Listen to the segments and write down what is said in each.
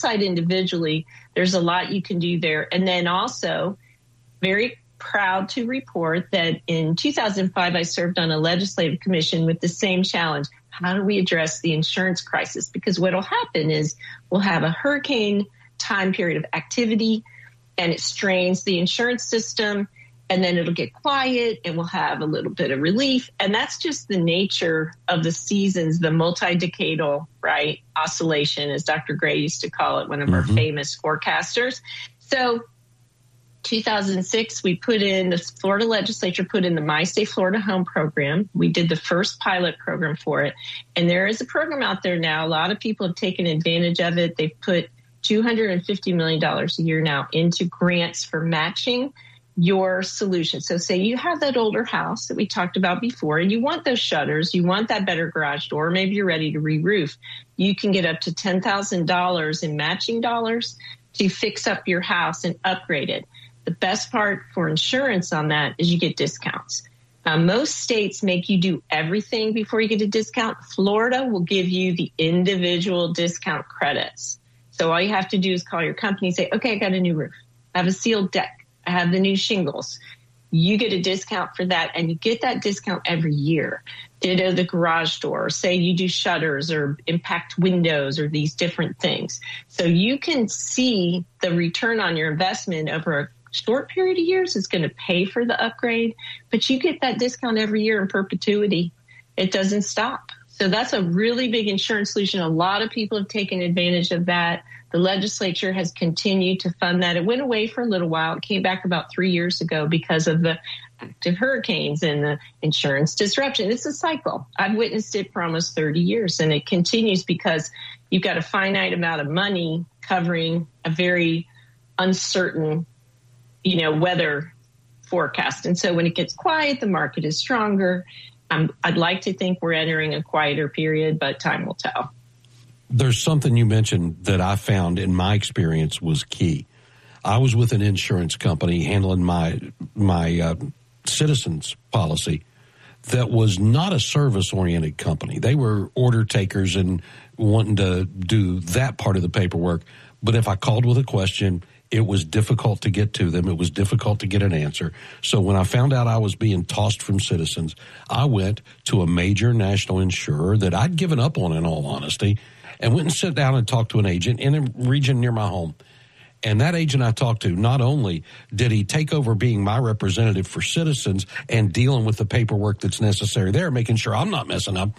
decide individually. There's a lot you can do there. And then also, very proud to report that in 2005, I served on a legislative commission with the same challenge. How do we address the insurance crisis? Because what will happen is we'll have a hurricane time period of activity, and it strains the insurance system, and then it'll get quiet, and we'll have a little bit of relief. And that's just the nature of the seasons, the multi-decadal, right, oscillation, as Dr. Gray used to call it, one of our famous forecasters. So 2006, the Florida legislature put in the My State Florida Home program. We did the first pilot program for it. And there is a program out there now. A lot of people have taken advantage of it. They've put $250 million a year now into grants for matching your solution. So say you have that older house that we talked about before, and you want those shutters, you want that better garage door, maybe you're ready to re-roof. You can get up to $10,000 in matching dollars to fix up your house and upgrade it. The best part for insurance on that is you get discounts. Most states make you do everything before you get a discount. Florida will give you the individual discount credits. So all you have to do is call your company and say, okay, I got a new roof. I have a sealed deck. I have the new shingles. You get a discount for that, and you get that discount every year. Ditto the garage door. Say you do shutters or impact windows or these different things. So you can see the return on your investment over a short period of years. Is going to pay for the upgrade, but you get that discount every year in perpetuity. It doesn't stop. So that's a really big insurance solution. A lot of people have taken advantage of that. The legislature has continued to fund that. It went away for a little while. It came back about 3 years ago because of the active hurricanes and the insurance disruption. It's a cycle. I've witnessed it for almost 30 years, and it continues because you've got a finite amount of money covering a very uncertain weather forecast. And so when it gets quiet, the market is stronger. I'd like to think we're entering a quieter period, but time will tell. There's something you mentioned that I found in my experience was key. I was with an insurance company handling my Citizens policy that was not a service-oriented company. They were order takers and wanting to do that part of the paperwork. But if I called with a question, it was difficult to get to them. It was difficult to get an answer. So when I found out I was being tossed from Citizens, I went to a major national insurer that I'd given up on, in all honesty, and went and sat down and talked to an agent in a region near my home. And that agent I talked to, not only did he take over being my representative for Citizens and dealing with the paperwork that's necessary there, making sure I'm not messing up,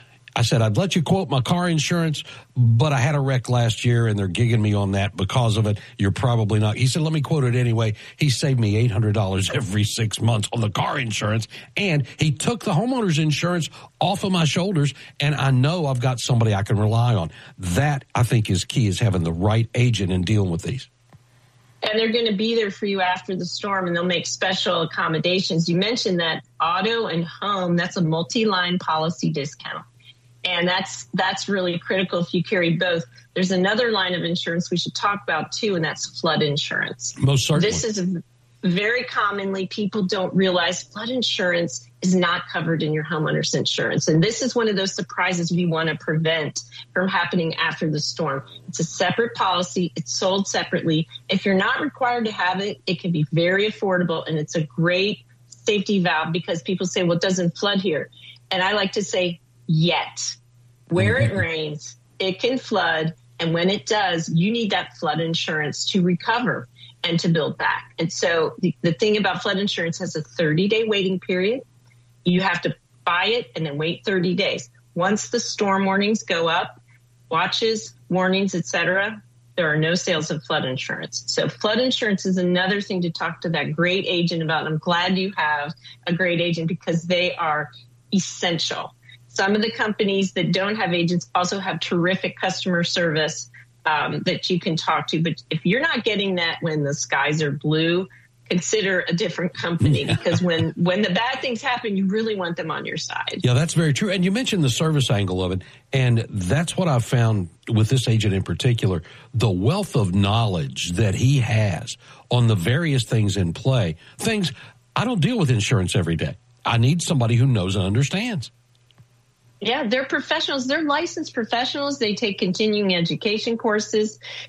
I said, I'd let you quote my car insurance, but I had a wreck last year and they're gigging me on that because of it. You're probably not. He said, let me quote it anyway. He saved me $800 every 6 months on the car insurance, and he took the homeowner's insurance off of my shoulders, and I know I've got somebody I can rely on. That, I think, is key, is having the right agent and dealing with these. And they're going to be there for you after the storm, and they'll make special accommodations. You mentioned that auto and home, that's a multi-line policy discount. And that's really critical if you carry both. There's another line of insurance we should talk about, too, and that's flood insurance. Most certainly. This is very commonly, people don't realize flood insurance is not covered in your homeowner's insurance. And this is one of those surprises we want to prevent from happening after the storm. It's a separate policy. It's sold separately. If you're not required to have it, it can be very affordable, and it's a great safety valve because people say, well, it doesn't flood here. And I like to say, yet. Where it rains, it can flood. And when it does, you need that flood insurance to recover and to build back. And so the thing about flood insurance has a 30-day waiting period. You have to buy it and then wait 30 days. Once the storm warnings go up, watches, warnings, etc., there are no sales of flood insurance. So flood insurance is another thing to talk to that great agent about. I'm glad you have a great agent because they are essential. Some of the companies that don't have agents also have terrific customer service that you can talk to. But if you're not getting that when the skies are blue, consider a different company because when the bad things happen, you really want them on your side. Yeah, that's very true. And you mentioned the service angle of it. And that's what I've found with this agent in particular, the wealth of knowledge that he has on the various things in play. Things, I don't deal with insurance every day. I need somebody who knows and understands. Yeah, they're professionals. They're licensed professionals. They take continuing education courses.